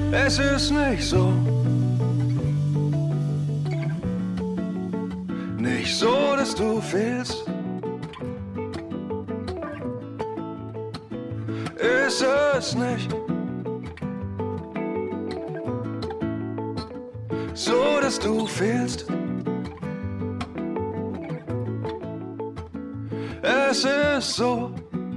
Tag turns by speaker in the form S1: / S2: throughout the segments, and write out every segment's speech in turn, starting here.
S1: Es ist nicht so, nicht so, dass du fehlst. Ist es nicht so, dass du fehlst. Es ist so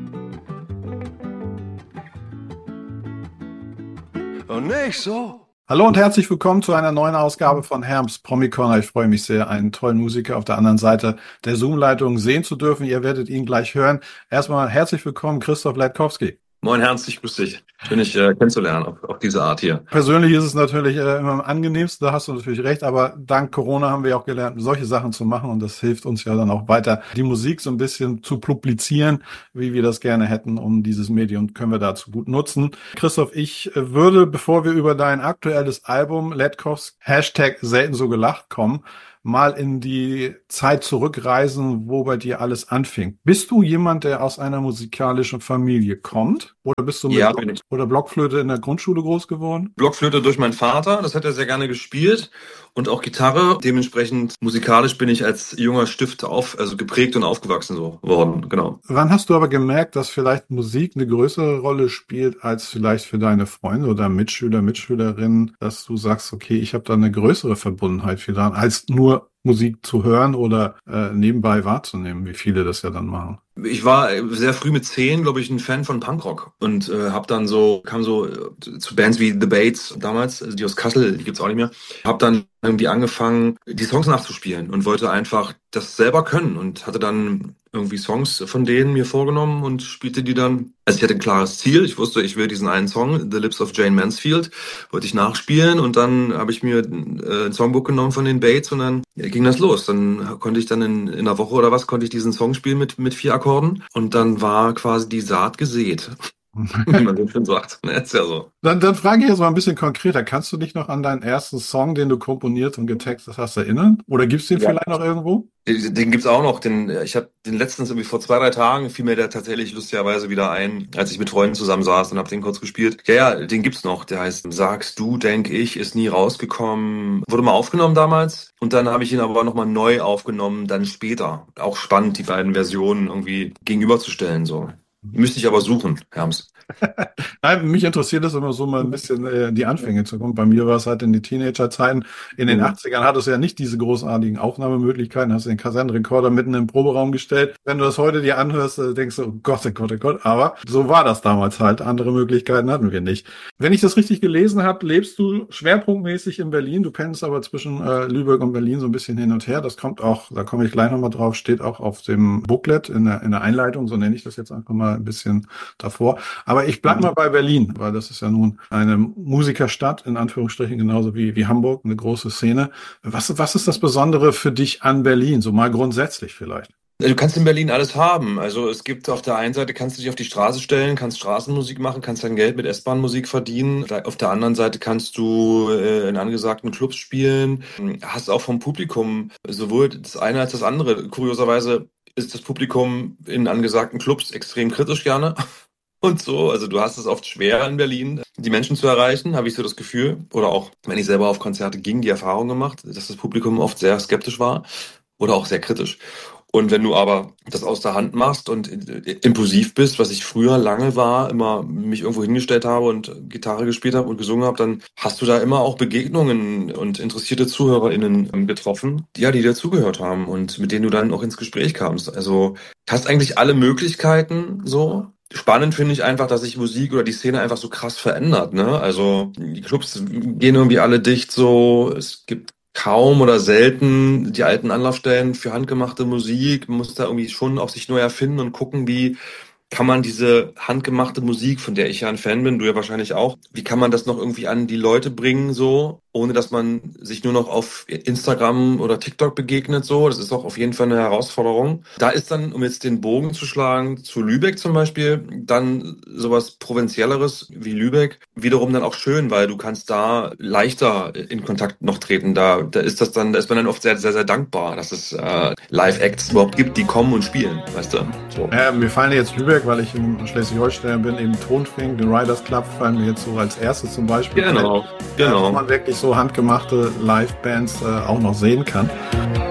S1: und nicht so.
S2: Hallo und herzlich willkommen zu einer neuen Ausgabe von Herms Promi Corner. Ich freue mich sehr, einen tollen Musiker auf der anderen Seite der Zoom-Leitung sehen zu dürfen. Ihr werdet ihn gleich hören. Erstmal herzlich willkommen, Christoph Latkowski.
S3: Moin Ernst, ich grüße dich. Schön, dich kennenzulernen auf diese Art hier.
S2: Persönlich ist es natürlich immer am angenehmsten, da hast du natürlich recht, aber dank Corona haben wir auch gelernt, solche Sachen zu machen und das hilft uns ja dann auch weiter, die Musik so ein bisschen zu publizieren, wie wir das gerne hätten, um dieses Medium können wir dazu gut nutzen. Christoph, ich würde, bevor wir über dein aktuelles Album Latkowski #selten so gelacht kommen, mal in die Zeit zurückreisen, wo bei dir alles anfing. Bist du jemand, der aus einer musikalischen Familie kommt? Oder bist du mit
S3: Ja, bin ich.
S2: oder Blockflöte in der Grundschule groß geworden?
S3: Blockflöte durch meinen Vater, das hat er sehr gerne gespielt und auch Gitarre. Dementsprechend musikalisch bin ich als junger Stift geprägt und aufgewachsen so worden, genau.
S2: Wann hast du aber gemerkt, dass vielleicht Musik eine größere Rolle spielt als vielleicht für deine Freunde oder Mitschüler, Mitschülerinnen, dass du sagst, okay, ich habe da eine größere Verbundenheit für dann, als nur Musik zu hören oder nebenbei wahrzunehmen, wie viele das ja dann machen?
S3: Ich war sehr früh mit 10, glaube ich, ein Fan von Punkrock und kam so zu Bands wie The Bates damals, also die aus Kassel, die gibt's auch nicht mehr. Hab dann irgendwie angefangen, die Songs nachzuspielen und wollte einfach das selber können und hatte dann irgendwie Songs von denen mir vorgenommen und spielte die dann. Also ich hatte ein klares Ziel. Ich wusste, ich will diesen einen Song, The Lips of Jane Mansfield, wollte ich nachspielen und dann habe ich mir ein Songbook genommen von den Bates und dann ging das los. Dann konnte ich dann in einer Woche oder was, konnte ich diesen Song spielen mit 4 Akkorden und dann war quasi die Saat gesät. Wie man so schön sagt. Ne, ist ja so.
S2: Dann frage ich jetzt mal ein bisschen konkreter. Kannst du dich noch an deinen ersten Song, den du komponiert und getextet hast, erinnern? Oder gibt's den vielleicht noch irgendwo?
S3: Den gibt's auch noch. Ich habe den letztens irgendwie vor 2, 3 Tagen fiel mir der tatsächlich lustigerweise wieder ein, als ich mit Freunden zusammensaß und habe den kurz gespielt. Ja, den gibt's noch. Der heißt Sagst du, denk ich, ist nie rausgekommen. Wurde mal aufgenommen damals und dann habe ich ihn aber nochmal neu aufgenommen, dann später. Auch spannend, die beiden Versionen irgendwie gegenüberzustellen so. Müsste ich aber suchen, Herms.
S2: Nein, mich interessiert das immer so mal ein bisschen die Anfänge zu kommen. Bei mir war es halt in die Teenagerzeiten. In den 80ern hattest du ja nicht diese großartigen Aufnahmemöglichkeiten, hast den Kassettenrekorder mitten im Proberaum gestellt. Wenn du das heute dir anhörst, denkst du, oh Gott, oh Gott, oh Gott. Aber so war das damals halt. Andere Möglichkeiten hatten wir nicht. Wenn ich das richtig gelesen habe, lebst du schwerpunktmäßig in Berlin. Du pendelst aber zwischen Lübeck und Berlin so ein bisschen hin und her. Das kommt auch, da komme ich gleich nochmal drauf, steht auch auf dem Booklet in der Einleitung, so nenne ich das jetzt einfach mal ein bisschen davor. Aber ich bleib mal bei Berlin, weil das ist ja nun eine Musikerstadt, in Anführungsstrichen, genauso wie Hamburg, eine große Szene. Was ist das Besondere für dich an Berlin, so mal grundsätzlich vielleicht?
S3: Du kannst in Berlin alles haben. Also es gibt auf der einen Seite, kannst du dich auf die Straße stellen, kannst Straßenmusik machen, kannst dein Geld mit S-Bahn-Musik verdienen. Auf der anderen Seite kannst du in angesagten Clubs spielen. Hast auch vom Publikum sowohl das eine als das andere. Kurioserweise ist das Publikum in angesagten Clubs extrem kritisch gerne. Und so, also du hast es oft schwer in Berlin, die Menschen zu erreichen, habe ich so das Gefühl. Oder auch, wenn ich selber auf Konzerte ging, die Erfahrung gemacht, dass das Publikum oft sehr skeptisch war oder auch sehr kritisch. Und wenn du aber das aus der Hand machst und impulsiv bist, was ich früher lange war, immer mich irgendwo hingestellt habe und Gitarre gespielt habe und gesungen habe, dann hast du da immer auch Begegnungen und interessierte ZuhörerInnen getroffen, die dir zugehört haben und mit denen du dann auch ins Gespräch kamst. Also hast eigentlich alle Möglichkeiten so. Spannend finde ich einfach, dass sich Musik oder die Szene einfach so krass verändert, ne? Also die Clubs gehen irgendwie alle dicht so. Es gibt kaum oder selten die alten Anlaufstellen für handgemachte Musik. Man muss da irgendwie schon auch sich neu erfinden und gucken, wie kann man diese handgemachte Musik, von der ich ja ein Fan bin, du ja wahrscheinlich auch, wie kann man das noch irgendwie an die Leute bringen so? ohne dass man sich nur noch auf Instagram oder TikTok begegnet. So, das ist auch auf jeden Fall eine Herausforderung. Da ist dann, um jetzt den Bogen zu schlagen, zu Lübeck zum Beispiel, dann sowas Provinzielleres wie Lübeck wiederum dann auch schön, weil du kannst da leichter in Kontakt noch treten. Da ist man dann oft sehr, sehr, sehr dankbar, dass es Live-Acts überhaupt gibt, die kommen und spielen, weißt du? So.
S2: Mir fallen jetzt Lübeck, weil ich in Schleswig-Holstein bin, eben Tonfink, den Riders Club fallen mir jetzt so als erstes zum Beispiel.
S3: Genau.
S2: Wo man wirklich so handgemachte Live-Bands auch noch sehen kann.